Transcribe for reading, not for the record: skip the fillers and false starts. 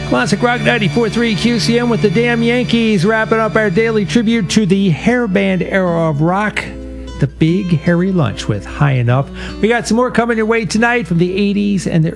Classic Rock 94.3 QCM with the Damn Yankees, wrapping up our daily tribute to the hair band era of rock, the Big Hairy Lunch with High Enough. We got some more coming your way tonight from the 80s and the